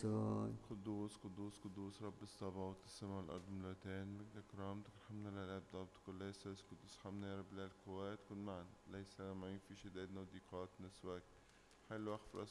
قدوسون. قدوس قدوس قدوس رب الصباوت السماء والأرض ملوتان مجدك كرامتك الحمد لله الآب ضابط كل يسوع قدوس حمنا يا رب لا القوات كن معنا ليس معين في شدائدنا وضيقاتنا سواك حل واغفر